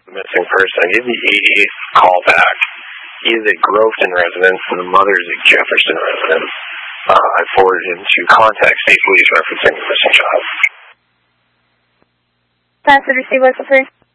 the missing person. He's the 88th callback. He is a Groveton resident, and the mother is a Jefferson resident. I forwarded him to contact state police referencing the missing child. Passenger, Steve, what's the